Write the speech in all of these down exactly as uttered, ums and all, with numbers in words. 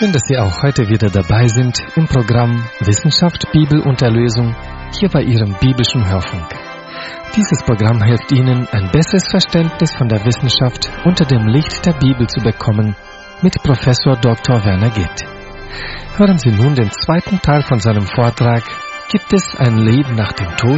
Schön, dass Sie auch heute wieder dabei sind im Programm Wissenschaft, Bibel und Erlösung hier bei Ihrem biblischen Hörfunk. Dieses Programm hilft Ihnen, ein besseres Verständnis von der Wissenschaft unter dem Licht der Bibel zu bekommen mit Professor Doktor Werner Gitt. Hören Sie nun den zweiten Teil von seinem Vortrag Gibt es ein Leben nach dem Tod?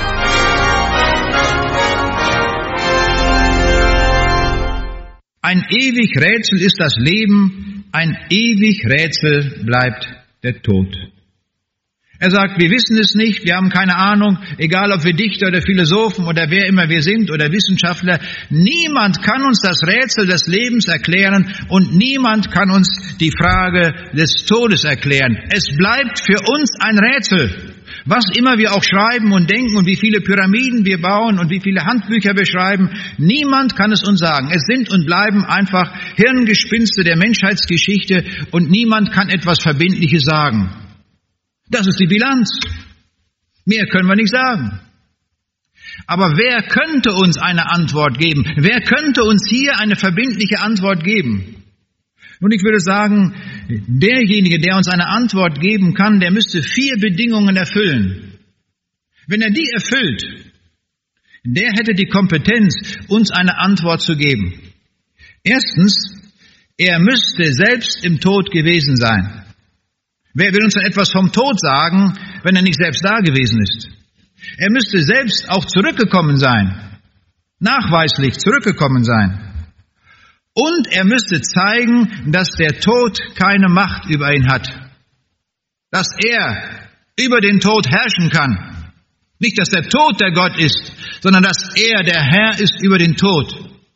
Ein ewig Rätsel ist das Leben, ein ewig Rätsel bleibt der Tod. Er sagt, wir wissen es nicht, wir haben keine Ahnung, egal ob wir Dichter oder Philosophen oder wer immer wir sind oder Wissenschaftler, niemand kann uns das Rätsel des Lebens erklären und niemand kann uns die Frage des Todes erklären. Es bleibt für uns ein Rätsel. Was immer wir auch schreiben und denken und wie viele Pyramiden wir bauen und wie viele Handbücher wir schreiben, niemand kann es uns sagen. Es sind und bleiben einfach Hirngespinste der Menschheitsgeschichte und niemand kann etwas Verbindliches sagen. Das ist die Bilanz. Mehr können wir nicht sagen. Aber wer könnte uns eine Antwort geben? Wer könnte uns hier eine verbindliche Antwort geben? Und ich würde sagen, derjenige, der uns eine Antwort geben kann, der müsste vier Bedingungen erfüllen. Wenn er die erfüllt, der hätte die Kompetenz, uns eine Antwort zu geben. Erstens, er müsste selbst im Tod gewesen sein. Wer will uns denn etwas vom Tod sagen, wenn er nicht selbst da gewesen ist? Er müsste selbst auch zurückgekommen sein, nachweislich zurückgekommen sein. Und er müsste zeigen, dass der Tod keine Macht über ihn hat. Dass er über den Tod herrschen kann. Nicht, dass der Tod der Gott ist, sondern dass er der Herr ist über den Tod.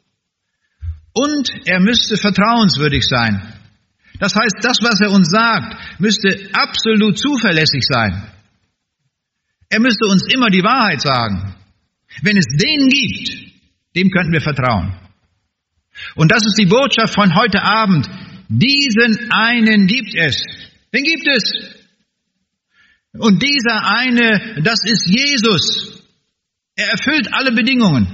Und er müsste vertrauenswürdig sein. Das heißt, das, was er uns sagt, müsste absolut zuverlässig sein. Er müsste uns immer die Wahrheit sagen. Wenn es den gibt, dem könnten wir vertrauen. Und das ist die Botschaft von heute Abend. Diesen einen gibt es. Den gibt es. Und dieser eine, das ist Jesus. Er erfüllt alle Bedingungen.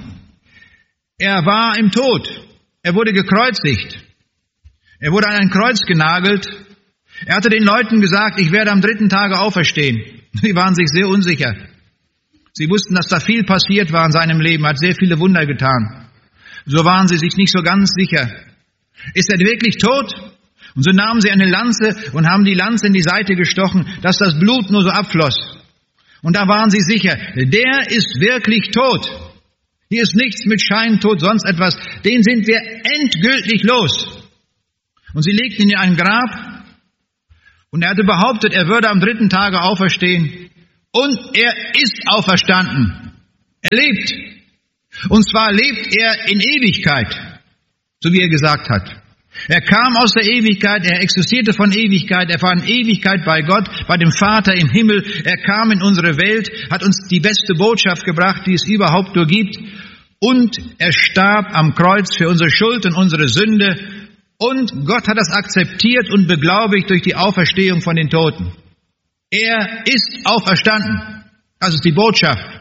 Er war im Tod. Er wurde gekreuzigt. Er wurde an ein Kreuz genagelt. Er hatte den Leuten gesagt, ich werde am dritten Tage auferstehen. Sie waren sich sehr unsicher. Sie wussten, dass da viel passiert war in seinem Leben. Er hat sehr viele Wunder getan. So waren sie sich nicht so ganz sicher. Ist er wirklich tot? Und so nahmen sie eine Lanze und haben die Lanze in die Seite gestochen, dass das Blut nur so abfloss. Und da waren sie sicher, der ist wirklich tot. Hier ist nichts mit Scheintod, sonst etwas. Den sind wir endgültig los. Und sie legten ihn in ein Grab und er hatte behauptet, er würde am dritten Tage auferstehen. Und er ist auferstanden. Er lebt. Und zwar lebt er in Ewigkeit, so wie er gesagt hat. Er kam aus der Ewigkeit, er existierte von Ewigkeit, er war in Ewigkeit bei Gott, bei dem Vater im Himmel. Er kam in unsere Welt, hat uns die beste Botschaft gebracht, die es überhaupt nur gibt. Und er starb am Kreuz für unsere Schuld und unsere Sünde. Und Gott hat das akzeptiert und beglaubigt durch die Auferstehung von den Toten. Er ist auferstanden. Das ist die Botschaft.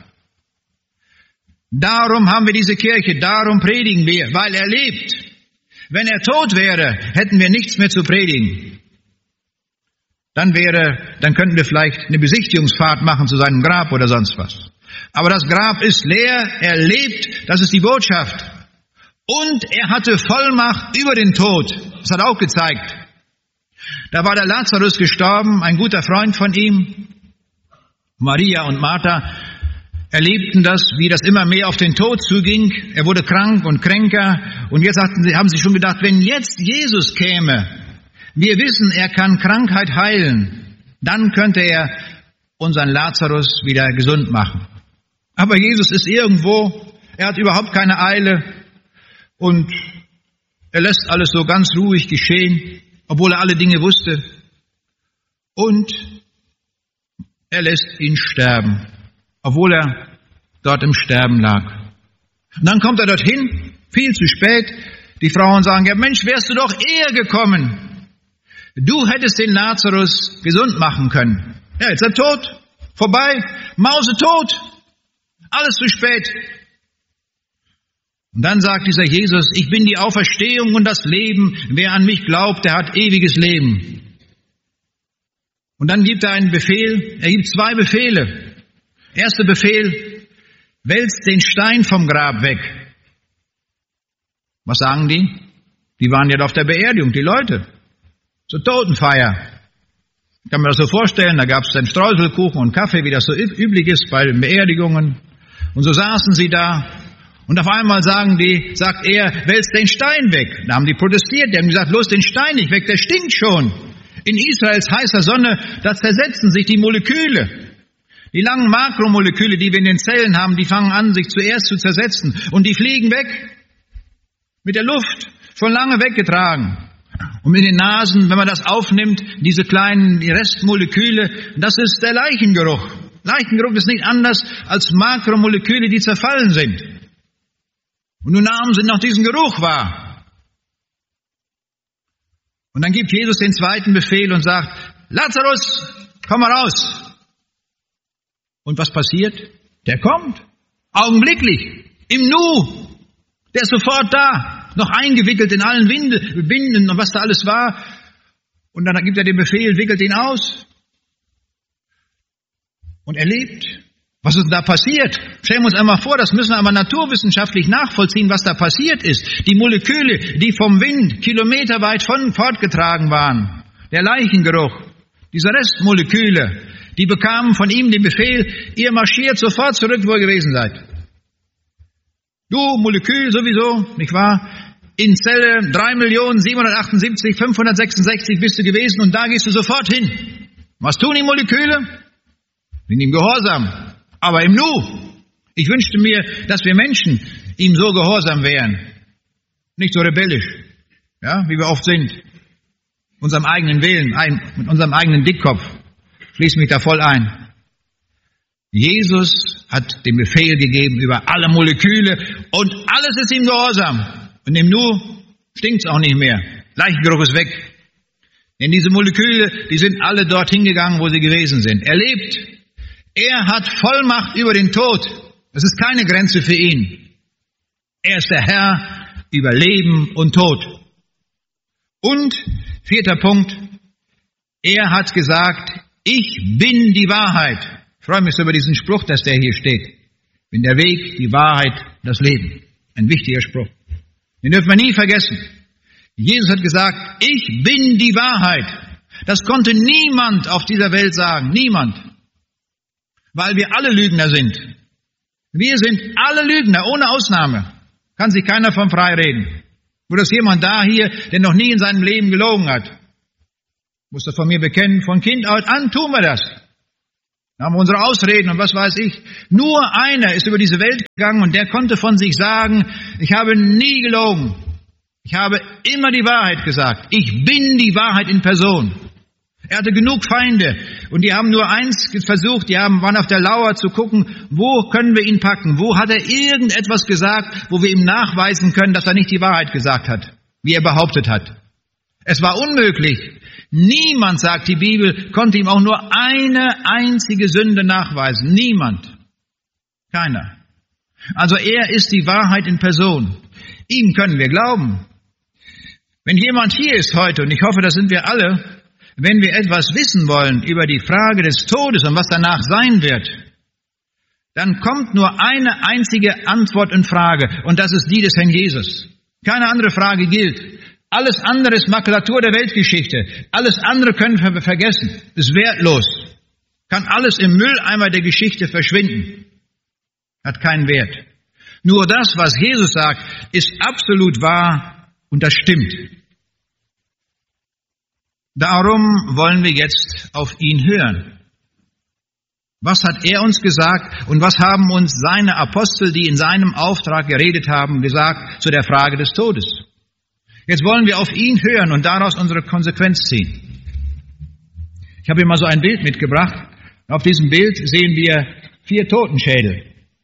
Darum haben wir diese Kirche, darum predigen wir, weil er lebt. Wenn er tot wäre, hätten wir nichts mehr zu predigen. Dann wäre, dann könnten wir vielleicht eine Besichtigungsfahrt machen zu seinem Grab oder sonst was. Aber das Grab ist leer, er lebt, das ist die Botschaft. Und er hatte Vollmacht über den Tod. Das hat er auch gezeigt. Da war der Lazarus gestorben, ein guter Freund von ihm. Maria und Martha erlebten das, wie das immer mehr auf den Tod zuging. Er wurde krank und kränker. Und jetzt haben sie schon gedacht, wenn jetzt Jesus käme, wir wissen, er kann Krankheit heilen, dann könnte er unseren Lazarus wieder gesund machen. Aber Jesus ist irgendwo, er hat überhaupt keine Eile und er lässt alles so ganz ruhig geschehen, obwohl er alle Dinge wusste. Und er lässt ihn sterben, obwohl er dort im Sterben lag. Und dann kommt er dorthin, viel zu spät. Die Frauen sagen, ja Mensch, wärst du doch eher gekommen. Du hättest den Lazarus gesund machen können. Ja, jetzt ist er tot, vorbei, mausetot, alles zu spät. Und dann sagt dieser Jesus, ich bin die Auferstehung und das Leben. Wer an mich glaubt, der hat ewiges Leben. Und dann gibt er einen Befehl, er gibt zwei Befehle. Erster Befehl, wälzt den Stein vom Grab weg. Was sagen die? Die waren ja auf der Beerdigung, die Leute. Zur Totenfeier. Ich kann mir das so vorstellen, da gab es dann Streuselkuchen und Kaffee, wie das so üblich ist bei den Beerdigungen. Und so saßen sie da. Und auf einmal sagen die, sagt er, wälzt den Stein weg. Da haben die protestiert, die haben gesagt, los den Stein nicht weg, der stinkt schon. In Israels heißer Sonne, da zersetzen sich die Moleküle. Die langen Makromoleküle, die wir in den Zellen haben, die fangen an, sich zuerst zu zersetzen. Und die fliegen weg. Mit der Luft, schon lange weggetragen. Und mit den Nasen, wenn man das aufnimmt, diese kleinen Restmoleküle, das ist der Leichengeruch. Leichengeruch ist nicht anders als Makromoleküle, die zerfallen sind. Und nun nahmen sie noch diesen Geruch wahr. Und dann gibt Jesus den zweiten Befehl und sagt, Lazarus, komm mal raus. Und was passiert? Der kommt. Augenblicklich. Im Nu. Der ist sofort da. Noch eingewickelt in allen Binden und was da alles war. Und dann gibt er den Befehl, wickelt ihn aus. Und er lebt. Was ist denn da passiert? Stellen wir uns einmal vor, das müssen wir aber naturwissenschaftlich nachvollziehen, was da passiert ist. Die Moleküle, die vom Wind kilometerweit von fortgetragen waren, der Leichengeruch, diese Restmoleküle, die bekamen von ihm den Befehl, ihr marschiert sofort zurück, wo ihr gewesen seid. Du, Molekül sowieso, nicht wahr? In Zelle drei Millionen siebenhundertachtundsiebzig fünfhundertsechsundsechzig bist du gewesen und da gehst du sofort hin. Was tun die Moleküle? Sind ihm gehorsam. Aber im Nu. Ich wünschte mir, dass wir Menschen ihm so gehorsam wären. Nicht so rebellisch, ja, wie wir oft sind. Unserem eigenen Willen, ein, mit unserem eigenen Dickkopf. Schließe mich da voll ein. Jesus hat den Befehl gegeben über alle Moleküle und alles ist ihm gehorsam. Und im Nu stinkt's auch nicht mehr. Leichengeruch ist weg. Denn diese Moleküle, die sind alle dorthin gegangen, wo sie gewesen sind. Er lebt. Er hat Vollmacht über den Tod. Es ist keine Grenze für ihn. Er ist der Herr über Leben und Tod. Und, vierter Punkt, er hat gesagt, ich bin die Wahrheit. Ich freue mich so über diesen Spruch, dass der hier steht. Ich bin der Weg, die Wahrheit, das Leben. Ein wichtiger Spruch. Den dürfen wir nie vergessen. Jesus hat gesagt, ich bin die Wahrheit. Das konnte niemand auf dieser Welt sagen. Niemand. Weil wir alle Lügner sind. Wir sind alle Lügner, ohne Ausnahme. Kann sich keiner von frei reden. Wo ist jemand da hier, der noch nie in seinem Leben gelogen hat? Muss das von mir bekennen. Von Kind an tun wir das. Da haben wir unsere Ausreden und was weiß ich. Nur einer ist über diese Welt gegangen und der konnte von sich sagen, ich habe nie gelogen. Ich habe immer die Wahrheit gesagt. Ich bin die Wahrheit in Person. Er hatte genug Feinde und die haben nur eins versucht, die haben, waren auf der Lauer zu gucken, wo können wir ihn packen? Wo hat er irgendetwas gesagt, wo wir ihm nachweisen können, dass er nicht die Wahrheit gesagt hat, wie er behauptet hat. Es war unmöglich. Niemand, sagt die Bibel, konnte ihm auch nur eine einzige Sünde nachweisen. Niemand. Keiner. Also er ist die Wahrheit in Person. Ihm können wir glauben. Wenn jemand hier ist heute, und ich hoffe, das sind wir alle, wenn wir etwas wissen wollen über die Frage des Todes und was danach sein wird, dann kommt nur eine einzige Antwort in Frage, und das ist die des Herrn Jesus. Keine andere Frage gilt. Alles andere ist Makulatur der Weltgeschichte. Alles andere können wir vergessen. Ist wertlos. Kann alles im Mülleimer der Geschichte verschwinden. Hat keinen Wert. Nur das, was Jesus sagt, ist absolut wahr und das stimmt. Darum wollen wir jetzt auf ihn hören. Was hat er uns gesagt und was haben uns seine Apostel, die in seinem Auftrag geredet haben, gesagt zu der Frage des Todes? Jetzt wollen wir auf ihn hören und daraus unsere Konsequenz ziehen. Ich habe hier mal so ein Bild mitgebracht. Auf diesem Bild sehen wir vier Totenschädel.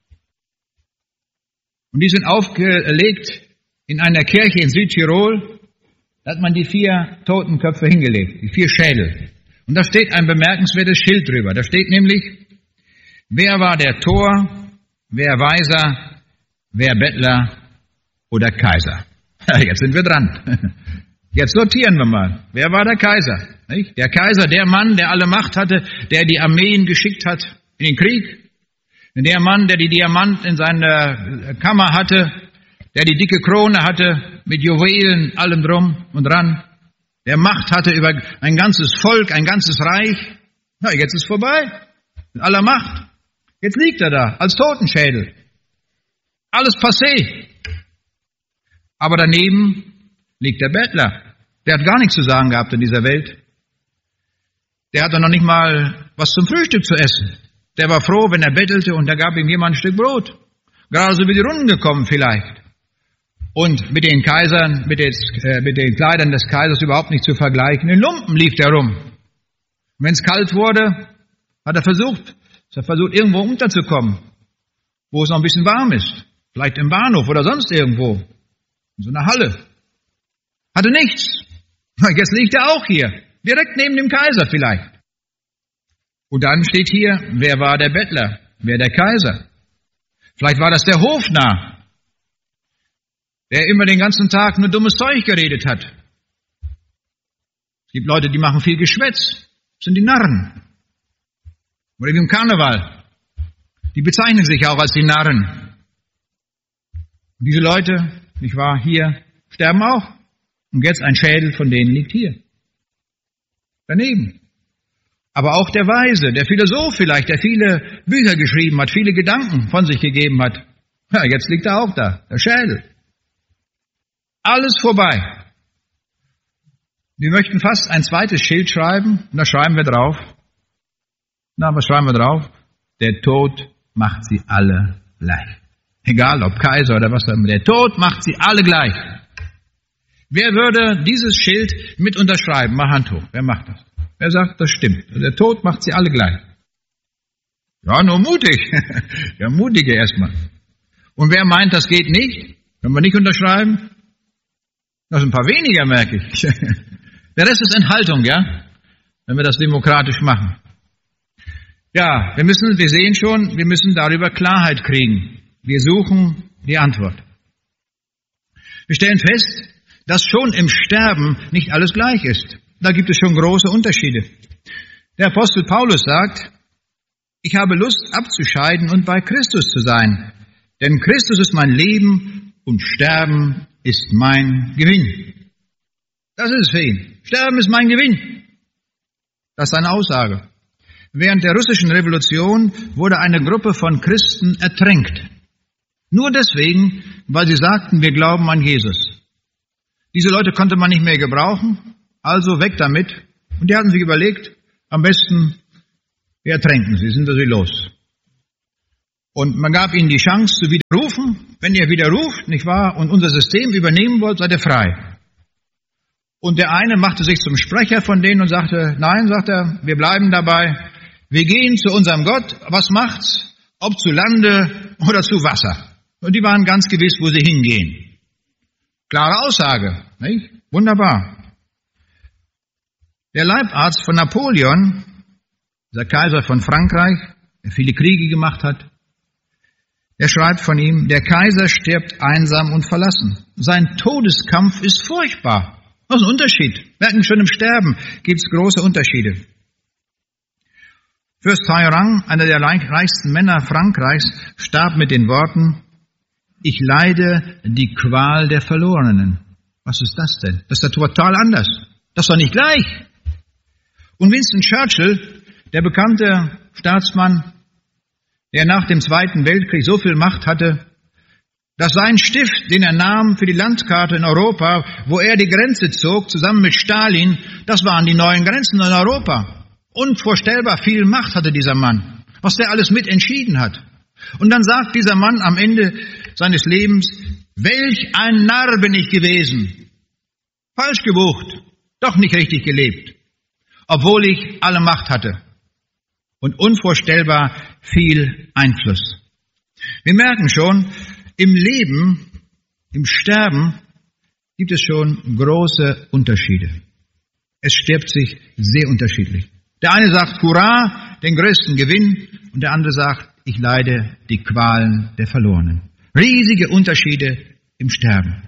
Und die sind aufgelegt in einer Kirche in Südtirol. Da hat man die vier Totenköpfe hingelegt, die vier Schädel. Und da steht ein bemerkenswertes Schild drüber. Da steht nämlich, wer war der Tor, wer Weiser, wer Bettler oder Kaiser. Jetzt sind wir dran. Jetzt sortieren wir mal. Wer war der Kaiser? Nicht? Der Kaiser, der Mann, der alle Macht hatte, der die Armeen geschickt hat in den Krieg. Der Mann, der die Diamanten in seiner Kammer hatte, der die dicke Krone hatte, mit Juwelen, allem drum und dran. Der Macht hatte über ein ganzes Volk, ein ganzes Reich. Na, jetzt ist vorbei. Mit aller Macht. Jetzt liegt er da, als Totenschädel. Alles passé. Aber daneben liegt der Bettler. Der hat gar nichts zu sagen gehabt in dieser Welt. Der hatte noch nicht mal was zum Frühstück zu essen. Der war froh, wenn er bettelte und da gab ihm jemand ein Stück Brot. Gerade so über die Runden gekommen vielleicht. Und mit den Kaisern, mit den, äh, mit den Kleidern des Kaisers überhaupt nicht zu vergleichen. In Lumpen lief der rum. Wenn es kalt wurde, hat er versucht, hat er versucht, irgendwo unterzukommen, wo es noch ein bisschen warm ist. Vielleicht im Bahnhof oder sonst irgendwo. In so einer Halle. Hatte nichts. Jetzt liegt er auch hier. Direkt neben dem Kaiser vielleicht. Und dann steht hier, wer war der Bettler? Wer der Kaiser? Vielleicht war das der Hofnarr, der immer den ganzen Tag nur dummes Zeug geredet hat. Es gibt Leute, die machen viel Geschwätz. Das sind die Narren. Oder wie im Karneval. Die bezeichnen sich auch als die Narren. Und diese Leute, nicht wahr, hier, sterben auch. Und jetzt ein Schädel von denen liegt hier. Daneben. Aber auch der Weise, der Philosoph vielleicht, der viele Bücher geschrieben hat, viele Gedanken von sich gegeben hat. Ja, jetzt liegt er auch da, der Schädel. Alles vorbei. Wir möchten fast ein zweites Schild schreiben, und da schreiben wir drauf. Na, was schreiben wir drauf? Der Tod macht sie alle gleich. Egal, ob Kaiser oder was auch immer. Der Tod macht sie alle gleich. Wer würde dieses Schild mit unterschreiben? Mal Hand hoch. Wer macht das? Wer sagt, das stimmt? Der Tod macht sie alle gleich. Ja, nur mutig. Ja, mutige erstmal. Und wer meint, das geht nicht? Können wir nicht unterschreiben? Das sind ein paar weniger, merke ich. Der Rest ist Enthaltung, ja? Wenn wir das demokratisch machen. Ja, wir müssen, wir sehen schon, wir müssen darüber Klarheit kriegen. Wir suchen die Antwort. Wir stellen fest, dass schon im Sterben nicht alles gleich ist. Da gibt es schon große Unterschiede. Der Apostel Paulus sagt, ich habe Lust abzuscheiden und bei Christus zu sein. Denn Christus ist mein Leben und Sterben ist mein Gewinn. Das ist es für ihn. Sterben ist mein Gewinn. Das ist seine Aussage. Während der russischen Revolution wurde eine Gruppe von Christen ertränkt. Nur deswegen, weil sie sagten, wir glauben an Jesus. Diese Leute konnte man nicht mehr gebrauchen, also weg damit. Und die hatten sich überlegt, am besten, wir ertränken sie, sind sie los. Und man gab ihnen die Chance zu widerrufen. Wenn ihr widerruft, nicht wahr, und unser System übernehmen wollt, seid ihr frei. Und der eine machte sich zum Sprecher von denen und sagte, nein, sagt er, wir bleiben dabei. Wir gehen zu unserem Gott. Was macht's? Ob zu Lande oder zu Wasser. Und die waren ganz gewiss, wo sie hingehen. Klare Aussage, nicht? Wunderbar. Der Leibarzt von Napoleon, der Kaiser von Frankreich, der viele Kriege gemacht hat, er schreibt von ihm, der Kaiser stirbt einsam und verlassen. Sein Todeskampf ist furchtbar. Das ist ein Unterschied. Merken schon im Sterben gibt es große Unterschiede. Fürst Talleyrand, einer der reichsten Männer Frankreichs, starb mit den Worten, ich leide die Qual der Verlorenen. Was ist das denn? Das ist ja total anders. Das ist doch nicht gleich. Und Winston Churchill, der bekannte Staatsmann, der nach dem Zweiten Weltkrieg so viel Macht hatte, dass sein Stift, den er nahm für die Landkarte in Europa, wo er die Grenze zog, zusammen mit Stalin, das waren die neuen Grenzen in Europa. Unvorstellbar viel Macht hatte dieser Mann, was der alles mit entschieden hat. Und dann sagt dieser Mann am Ende seines Lebens, welch ein Narr bin ich gewesen. Falsch gebucht, doch nicht richtig gelebt, obwohl ich alle Macht hatte und unvorstellbar viel Einfluss. Wir merken schon, im Leben, im Sterben gibt es schon große Unterschiede. Es stirbt sich sehr unterschiedlich. Der eine sagt, hurra, den größten Gewinn, und der andere sagt, ich leide die Qualen der Verlorenen. Riesige Unterschiede im Sterben.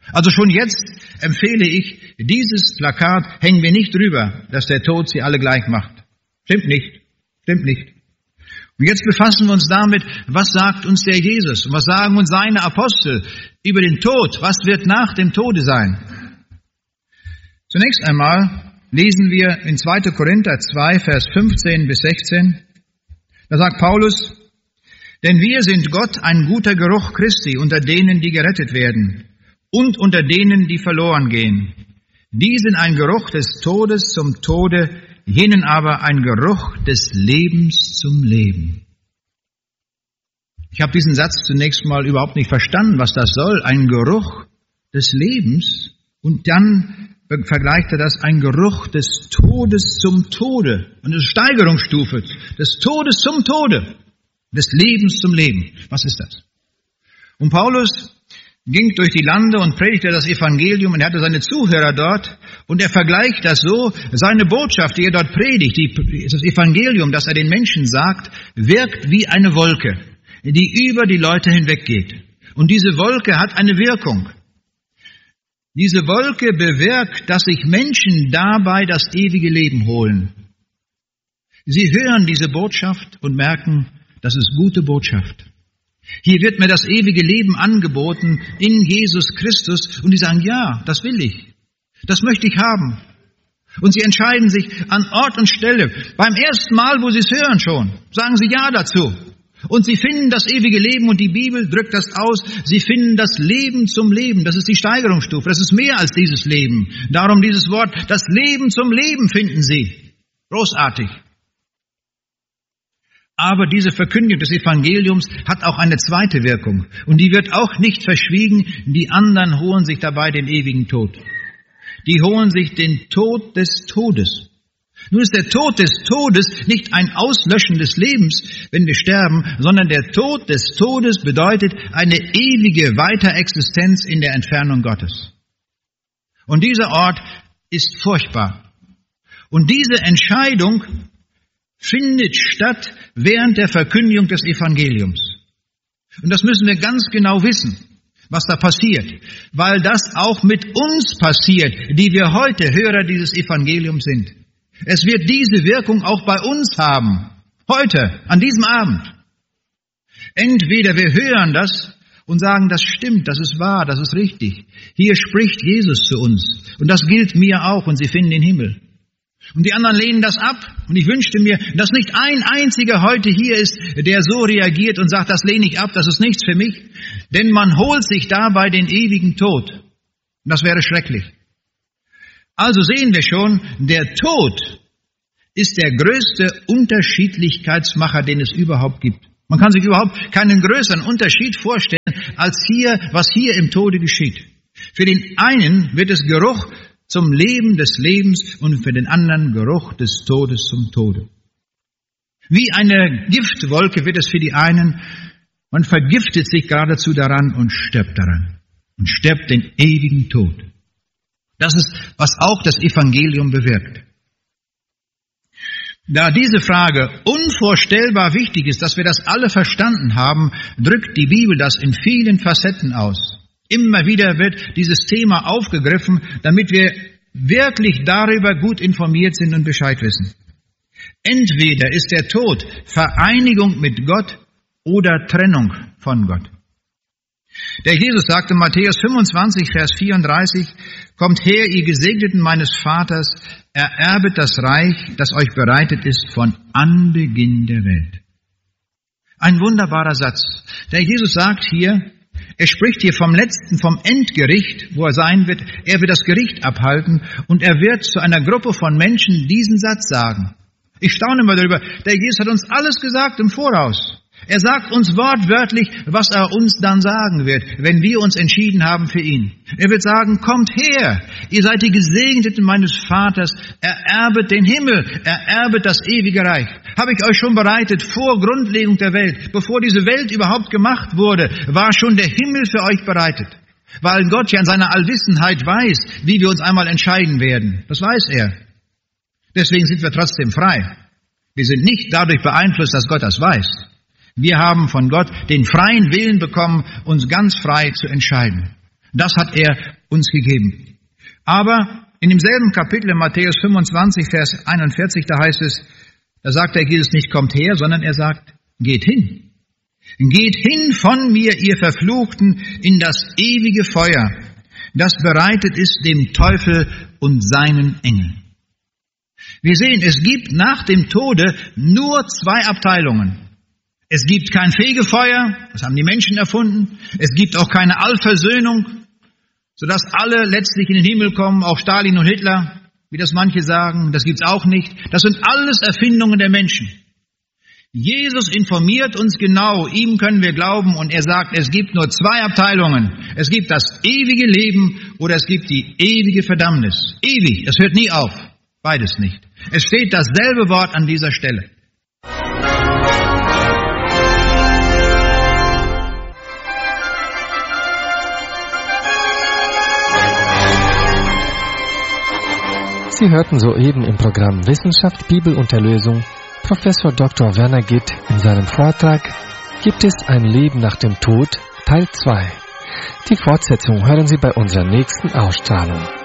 Also schon jetzt empfehle ich, dieses Plakat hängen wir nicht drüber, dass der Tod sie alle gleich macht. Stimmt nicht, stimmt nicht. Und jetzt befassen wir uns damit, was sagt uns der Jesus und was sagen uns seine Apostel über den Tod, was wird nach dem Tode sein. Zunächst einmal lesen wir in zweiter Korinther zwei, Vers fünfzehn bis sechzehn, da sagt Paulus, denn wir sind Gott ein guter Geruch Christi unter denen, die gerettet werden und unter denen, die verloren gehen. Die sind ein Geruch des Todes zum Tode, jenen aber ein Geruch des Lebens zum Leben. Ich habe diesen Satz zunächst mal überhaupt nicht verstanden, was das soll. Ein Geruch des Lebens und dann vergleicht er das, ein Geruch des Todes zum Tode. Und eine Steigerungsstufe des Todes zum Tode, des Lebens zum Leben. Was ist das? Und Paulus ging durch die Lande und predigte das Evangelium und er hatte seine Zuhörer dort und er vergleicht das so, seine Botschaft, die er dort predigt, die, das Evangelium, das er den Menschen sagt, wirkt wie eine Wolke, die über die Leute hinweggeht. Und diese Wolke hat eine Wirkung. Diese Wolke bewirkt, dass sich Menschen dabei das ewige Leben holen. Sie hören diese Botschaft und merken, das ist gute Botschaft. Hier wird mir das ewige Leben angeboten in Jesus Christus und die sagen, ja, das will ich. Das möchte ich haben. Und sie entscheiden sich an Ort und Stelle. Beim ersten Mal, wo sie es hören schon, sagen sie ja dazu. Und sie finden das ewige Leben und die Bibel drückt das aus. Sie finden das Leben zum Leben. Das ist die Steigerungsstufe. Das ist mehr als dieses Leben. Darum dieses Wort, das Leben zum Leben finden sie. Großartig. Aber diese Verkündigung des Evangeliums hat auch eine zweite Wirkung. Und die wird auch nicht verschwiegen. Die anderen holen sich dabei den ewigen Tod. Die holen sich den Tod des Todes. Nun ist der Tod des Todes nicht ein Auslöschen des Lebens, wenn wir sterben, sondern der Tod des Todes bedeutet eine ewige Weiterexistenz in der Entfernung Gottes. Und dieser Ort ist furchtbar. Und diese Entscheidung findet statt während der Verkündigung des Evangeliums. Und das müssen wir ganz genau wissen, was da passiert, weil das auch mit uns passiert, die wir heute Hörer dieses Evangeliums sind. Es wird diese Wirkung auch bei uns haben, heute, an diesem Abend. Entweder wir hören das und sagen, das stimmt, das ist wahr, das ist richtig. Hier spricht Jesus zu uns und das gilt mir auch und sie finden den Himmel. Und die anderen lehnen das ab. Und ich wünschte mir, dass nicht ein einziger heute hier ist, der so reagiert und sagt, das lehne ich ab, das ist nichts für mich. Denn man holt sich dabei den ewigen Tod. Und das wäre schrecklich. Also sehen wir schon, der Tod ist der größte Unterschiedlichkeitsmacher, den es überhaupt gibt. Man kann sich überhaupt keinen größeren Unterschied vorstellen, als hier, was hier im Tode geschieht. Für den einen wird es Geruch zum Leben des Lebens und für den anderen Geruch des Todes zum Tode. Wie eine Giftwolke wird es für die einen, man vergiftet sich geradezu daran und stirbt daran und stirbt den ewigen Tod. Das ist, was auch das Evangelium bewirkt. Da diese Frage unvorstellbar wichtig ist, dass wir das alle verstanden haben, drückt die Bibel das in vielen Facetten aus. Immer wieder wird dieses Thema aufgegriffen, damit wir wirklich darüber gut informiert sind und Bescheid wissen. Entweder ist der Tod Vereinigung mit Gott oder Trennung von Gott. Der Jesus sagte in Matthäus fünfundzwanzig, Vers vierunddreißig, kommt her, ihr Gesegneten meines Vaters, ererbet das Reich, das euch bereitet ist von Anbeginn der Welt. Ein wunderbarer Satz. Der Jesus sagt hier, er spricht hier vom letzten, vom Endgericht, wo er sein wird. Er wird das Gericht abhalten und er wird zu einer Gruppe von Menschen diesen Satz sagen. Ich staune immer darüber. Der Jesus hat uns alles gesagt im Voraus. Er sagt uns wortwörtlich, was er uns dann sagen wird, wenn wir uns entschieden haben für ihn. Er wird sagen, kommt her, ihr seid die Gesegneten meines Vaters, ererbet den Himmel, ererbet das ewige Reich. Habe ich euch schon bereitet vor Grundlegung der Welt, bevor diese Welt überhaupt gemacht wurde, war schon der Himmel für euch bereitet. Weil Gott ja in seiner Allwissenheit weiß, wie wir uns einmal entscheiden werden. Das weiß er. Deswegen sind wir trotzdem frei. Wir sind nicht dadurch beeinflusst, dass Gott das weiß. Wir haben von Gott den freien Willen bekommen, uns ganz frei zu entscheiden. Das hat er uns gegeben. Aber in demselben Kapitel in Matthäus fünfundzwanzig, Vers einundvierzig, da heißt es, da sagt der Jesus nicht, kommt her, sondern er sagt, geht hin. Geht hin von mir, ihr Verfluchten, in das ewige Feuer, das bereitet ist dem Teufel und seinen Engeln. Wir sehen, es gibt nach dem Tode nur zwei Abteilungen. Es gibt kein Fegefeuer, das haben die Menschen erfunden. Es gibt auch keine Allversöhnung, sodass alle letztlich in den Himmel kommen, auch Stalin und Hitler, wie das manche sagen. Das gibt's auch nicht. Das sind alles Erfindungen der Menschen. Jesus informiert uns genau, ihm können wir glauben, und er sagt, es gibt nur zwei Abteilungen. Es gibt das ewige Leben oder es gibt die ewige Verdammnis. Ewig, das hört nie auf. Beides nicht. Es steht dasselbe Wort an dieser Stelle. Sie hörten soeben im Programm Wissenschaft, Bibel und Erlösung Professor Doktor Werner Gitt in seinem Vortrag Gibt es ein Leben nach dem Tod? Teil zwei. Die Fortsetzung hören Sie bei unserer nächsten Ausstrahlung.